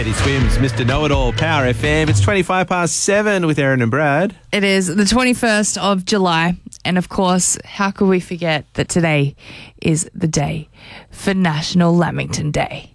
Teddy Swims, Mr. Know-It-All, Power FM. It's 7:25 with Erin and Brad. It is the 21st of July. And of course, how could we forget that today is the day for National Lamington Day?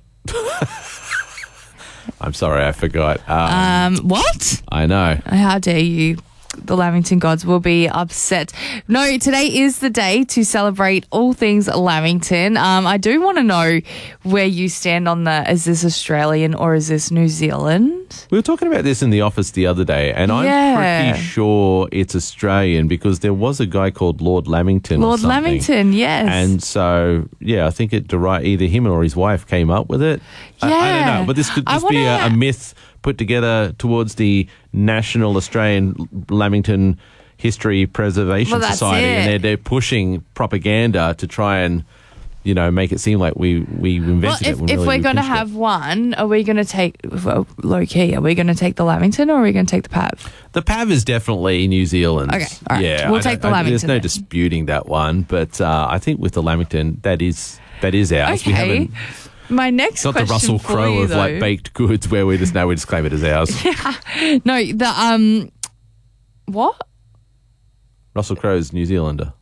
I'm sorry, I forgot. What? I know. How dare you? The Lamington gods will be upset. No, today is the day to celebrate all things Lamington. I do want to know where you stand on is this Australian or is this New Zealand? We were talking about this in the office the other day, and I'm pretty sure it's Australian because there was a guy called Lord Lamington. Lord Lamington, yes. And so, I think it either him or his wife came up with it. Yeah. I don't know, but this could just be a myth put together towards the National Australian Lamington History Preservation Society, and they're pushing propaganda to try and make it seem like we invented it. If we're going to have one, are we going to take low key? Are we going to take the Lamington or are we going to take the PAV? The PAV is definitely New Zealand. Okay, all right. Yeah, we'll take the Lamington. There's no disputing that one, but I think with the Lamington, that is ours. Okay. We haven't. My next question, not the Russell Crowe of like baked goods where we just claim it as ours. Yeah. No, the what? Russell Crowe's New Zealander.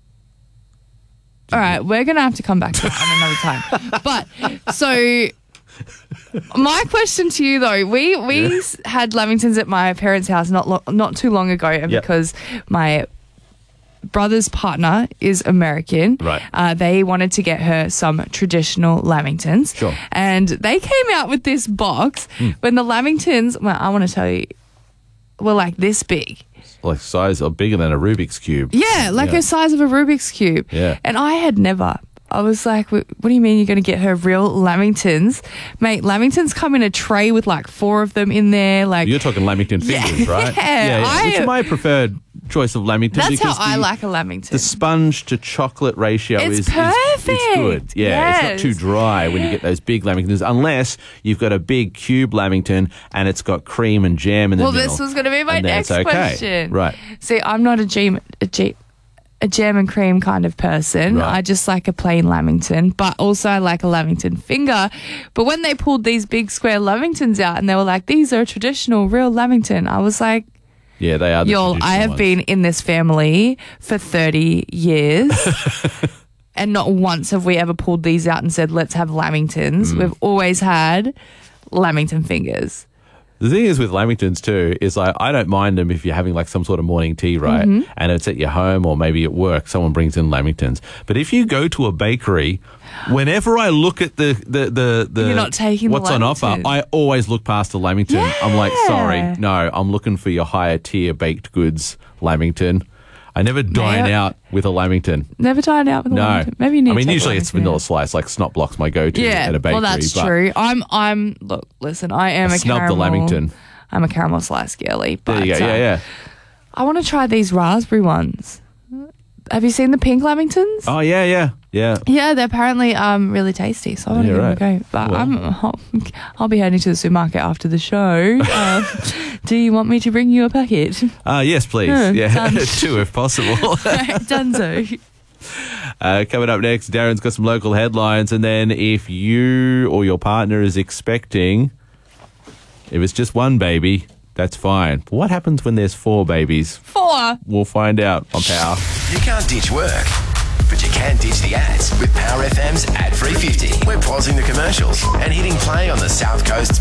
All right, we're going to have to come back to that another time. But so my question to you though, we had Lamingtons at my parents' house not too long ago, and because my brother's partner is American. Right. They wanted to get her some traditional Lamingtons. Sure. And they came out with this box when the Lamingtons, well, I want to tell you, were like this big. Like size or bigger than a Rubik's Cube. Yeah, like the size of a Rubik's Cube. Yeah. And I was like, what do you mean you're going to get her real Lamingtons? Mate, Lamingtons come in a tray with like 4 of them in there. Like you're talking Lamington fingers, right? Yeah. Which is my preferred choice of Lamington. That's how I like a Lamington. The sponge to chocolate ratio is perfect. It's good. Yeah, yes. It's not too dry when you get those big Lamingtons, unless you've got a big cube Lamington and it's got cream and jam in the middle. Well, this was going to be my next question. Right. See, I'm not a jam and cream kind of person. Right. I just like a plain Lamington, but also I like a Lamington finger. But when they pulled these big square Lamingtons out and they were like, these are traditional, real Lamington, I was like, yeah, they are. I have been in this family for 30 years and not once have we ever pulled these out and said, let's have Lamingtons. We've always had Lamington fingers. The thing is with Lamingtons too is I don't mind them if you're having like some sort of morning tea, right? And it's at your home or maybe at work, someone brings in Lamingtons. But if you go to a bakery, whenever I look at the You're not taking what's the on offer, I always look past the Lamington. Yeah. I'm like, sorry, no, I'm looking for your higher tier baked goods Lamington. I never dine out with a Lamington. Never dine out with a Lamington. Maybe you need to take usually it's vanilla slice, like Snot Block's my go-to at a bakery. Well, that's true. Look, listen, I am a snub caramel. the Lamington. I'm a caramel slice girly. But, there you go, yeah. I want to try these raspberry ones. Have you seen the pink Lamingtons? Oh, yeah. Yeah, they're apparently really tasty, so I want to give them a go. But I'll be heading to the supermarket after the show. Do you want me to bring you a packet? Yes, please. Done. 2 if possible. Dunzo. Coming up next, Darren's got some local headlines, and then if you or your partner is expecting, if it's just 1 baby, that's fine. But what happens when there's 4 babies? 4. We'll find out on Power. You can't ditch work, but you can ditch the ads with Power FM's Ad Free 50. We're pausing the commercials and hitting play on the South